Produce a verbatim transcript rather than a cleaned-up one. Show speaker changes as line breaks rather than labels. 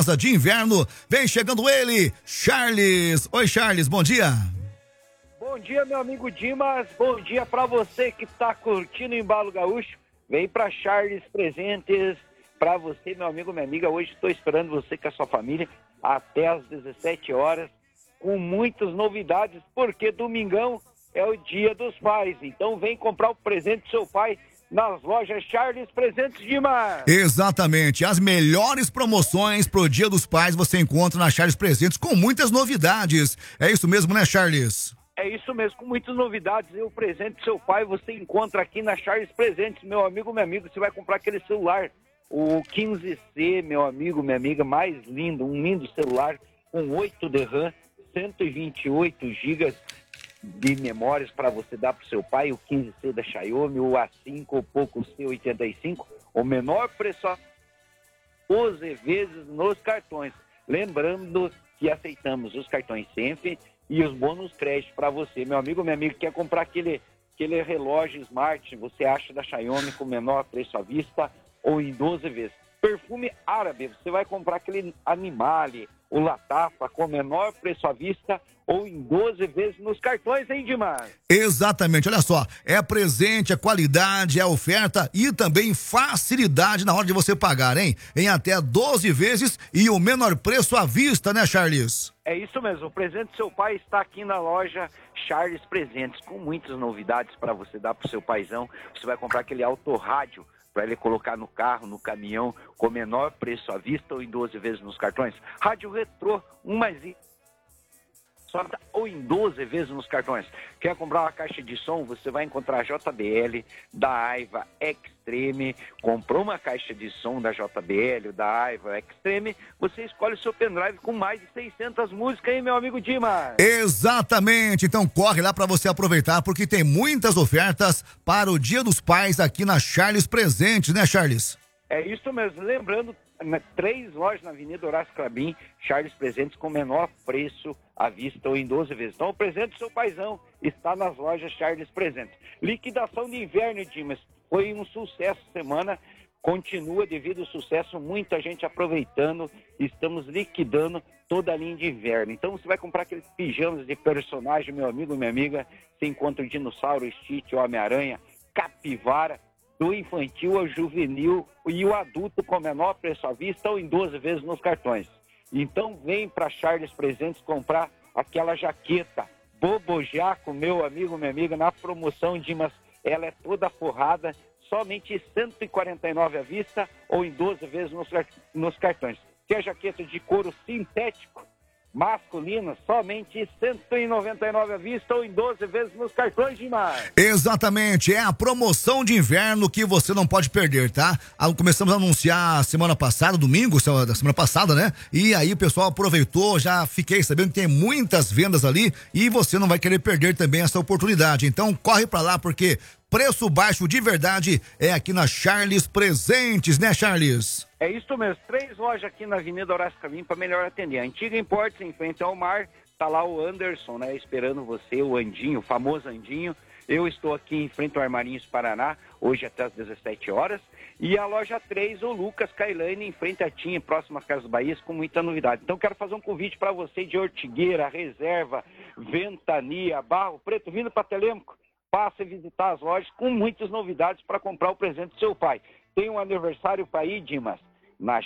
de inverno, vem chegando ele, Charles. Oi, Charles, bom dia.
Bom dia, meu amigo Dimas, bom dia para você que tá curtindo o Embalo Gaúcho. Vem para Charles Presentes, para você, meu amigo, minha amiga. Hoje estou esperando você com a sua família até às dezessete horas, com muitas novidades, porque domingão é o dia dos pais. Então vem comprar o presente do seu pai nas lojas Charles Presentes, Dimas.
Exatamente, as melhores promoções pro Dia dos Pais você encontra na Charles Presentes com muitas novidades. É isso mesmo, né, Charles?
É isso mesmo, com muitas novidades. E o presente do seu pai você encontra aqui na Charles Presentes, meu amigo, meu amigo. Você vai comprar aquele celular, o quinze C, meu amigo, minha amiga, mais lindo, um lindo celular com oito de RAM, cento e vinte e oito gigas de memórias para você dar para o seu pai, o quinze C da Xiaomi, o A cinco, o Poco C oitenta e cinco, o menor preço, doze vezes nos cartões. Lembrando que aceitamos os cartões sempre e os bônus crédito para você, meu amigo, meu amigo, quer comprar aquele, aquele relógio Smart, você acha da Xiaomi com menor preço à vista ou em doze vezes. Perfume árabe, você vai comprar aquele Animale, o Latafa com menor preço à vista ou em doze vezes nos cartões, hein, Dimas?
Exatamente, olha só, é presente, é qualidade, é oferta e também facilidade na hora de você pagar, hein? Em até doze vezes e o menor preço à vista, né, Charles?
É isso mesmo, o presente do seu pai está aqui na loja Charles Presentes, com muitas novidades para você dar para o seu paizão. Você vai comprar aquele autorrádio para ele colocar no carro, no caminhão, com menor preço à vista ou em doze vezes nos cartões. Rádio retrô, um mais um, ou em doze vezes nos cartões. Quer comprar uma caixa de som? Você vai encontrar a J B L, da Aiva Extreme. Comprou uma caixa de som da J B L, da Aiva Extreme, você escolhe o seu pendrive com mais de seiscentas músicas, hein, meu amigo Dimas?
Exatamente, então corre lá para você aproveitar, porque tem muitas ofertas para o Dia dos Pais aqui na Charles Presentes, né, Charles?
É isso mesmo, lembrando, três lojas na Avenida Horácio Clabim, Charles Presentes com menor preço à vista ou em doze vezes. Então o presente do seu paizão está nas lojas Charles Presentes. Liquidação de inverno, Dimas, foi um sucesso semana, continua devido ao sucesso, muita gente aproveitando, estamos liquidando toda a linha de inverno. Então você vai comprar aqueles pijamas de personagem, meu amigo, minha amiga, você encontra o dinossauro, Stitch, o Homem-Aranha, Capivara, do infantil ao juvenil e o adulto com menor preço à vista ou em doze vezes nos cartões. Então vem para Charles Presentes comprar aquela jaqueta Bobojaco, meu amigo, minha amiga, na promoção, Dimas, ela é toda forrada, somente cento e quarenta e nove à vista ou em doze vezes nos, nos cartões. Quer jaqueta de couro sintético masculina, somente cento e noventa e nove à vista ou em doze vezes nos cartões, Dimas.
Exatamente, é a promoção de inverno que você não pode perder, tá? Começamos a anunciar semana passada, domingo, da semana passada, né? E aí o pessoal aproveitou, já fiquei sabendo que tem muitas vendas ali e você não vai querer perder também essa oportunidade. Então corre pra lá, porque preço baixo de verdade é aqui na Charles Presentes, né, Charles?
É isso mesmo, três lojas aqui na Avenida Horácio Caminho para melhor atender. A Antiga Importes, em frente ao mar, tá lá o Anderson, né, esperando você, o Andinho, o famoso Andinho. Eu estou aqui em frente ao Armarinhos Paraná, hoje até às dezessete horas. E a loja três, o Lucas Cailane, em frente à Tinha, próximo à Casa Bahia, com muita novidade. Então quero fazer um convite para você de Ortigueira, Reserva, Ventania, Barro Preto, vindo para Telêmaco. Passe a visitar as lojas com muitas novidades para comprar o presente do seu pai. Tem um aniversário para ir, Dimas?